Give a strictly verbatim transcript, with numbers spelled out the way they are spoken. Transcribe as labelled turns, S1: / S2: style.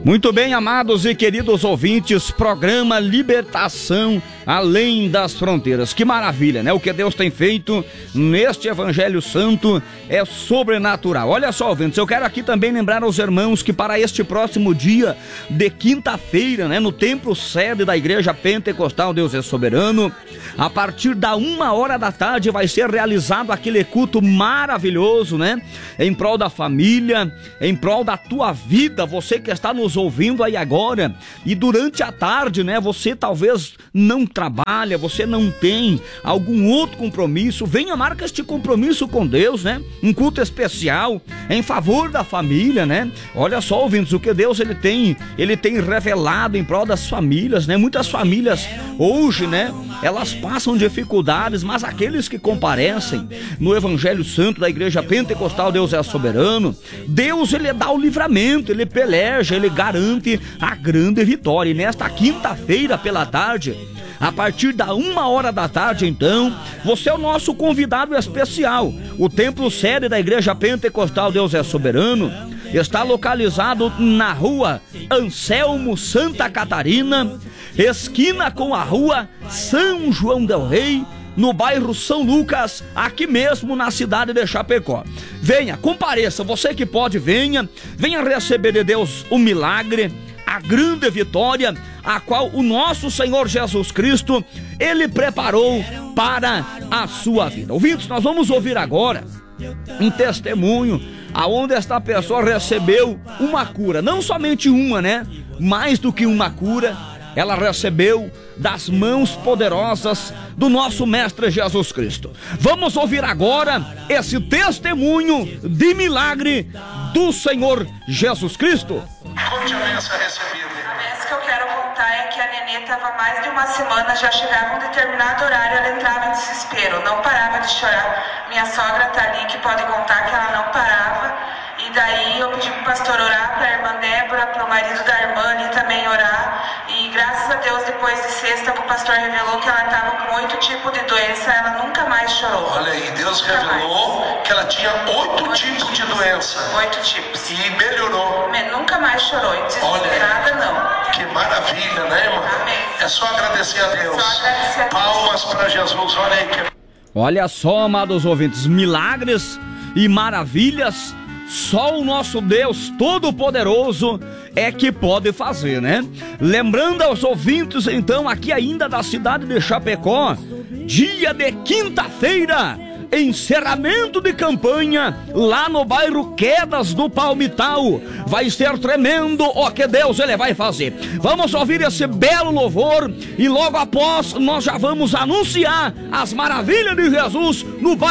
S1: Muito bem, amados e queridos ouvintes, programa Libertação Além das Fronteiras. Que maravilha, né? O que Deus tem feito neste Evangelho Santo é sobrenatural. Olha só, ouvintes, eu quero aqui também lembrar aos irmãos que para este próximo dia de quinta-feira, né, no templo sede da Igreja Pentecostal Deus é Soberano, a partir da uma hora da tarde vai ser realizado aquele culto maravilhoso, né? Em prol da família, em prol da tua vida, você que está nos ouvindo aí agora, e durante a tarde, né, você talvez não trabalha, você não tem algum outro compromisso, venha, marca este compromisso com Deus, né, um culto especial em favor da família, né, olha só, ouvintes, o que Deus ele tem, ele tem revelado em prol das famílias, né, muitas famílias hoje, né, elas passam dificuldades, mas aqueles que comparecem no Evangelho Santo da Igreja Pentecostal Deus é Soberano, Deus ele dá o livramento, ele peleja, ele garante a grande vitória. E nesta quinta-feira pela tarde, a partir da uma hora da tarde, então, você é o nosso convidado especial. O templo sede da Igreja Pentecostal Deus é Soberano está localizado na rua Anselmo Santa Catarina, esquina com a rua São João del Rei, no bairro São Lucas, aqui mesmo na cidade de Chapecó. Venha, compareça, você que pode, venha, venha receber de Deus o milagre, a grande vitória, a qual o nosso Senhor Jesus Cristo, ele preparou para a sua vida. Ouvintes, nós vamos ouvir agora um testemunho aonde esta pessoa recebeu uma cura, não somente uma, né? Mais do que uma cura, ela recebeu das mãos poderosas do nosso Mestre Jesus Cristo. Vamos ouvir agora esse testemunho de milagre do Senhor Jesus Cristo.
S2: Conte a benção recebida.
S3: A benção que eu quero contar é que a nenê estava mais de uma semana, já chegava um determinado horário, ela entrava em desespero, não parava de chorar. Minha sogra tá ali, que pode contar que ela não parava. E daí eu pedi pro pastor orar, pra irmã Débora, pro marido da irmã ali também orar. E graças a Deus, depois de sexta, o pastor revelou que ela estava com oito tipos de doença, ela nunca mais chorou.
S2: Olha aí, Deus nunca revelou mais. Que ela tinha oito, oito tipos de doença.
S3: Oito tipos.
S2: E melhorou.
S3: Me, nunca mais chorou, e desesperada não.
S2: Que maravilha, né, irmã?
S3: Amém.
S2: É só agradecer a Deus.
S3: Só agradecer a Deus.
S2: Palmas para Jesus, olha aí. Que...
S1: Olha só, amados ouvintes, milagres e maravilhas só o nosso Deus Todo-Poderoso é que pode fazer, né? Lembrando aos ouvintes, então, aqui ainda da cidade de Chapecó, dia de quinta-feira, encerramento de campanha lá no bairro Quedas do Palmital. Vai ser tremendo o que Deus ele vai fazer. Vamos ouvir esse belo louvor e logo após nós já vamos anunciar as maravilhas de Jesus no bairro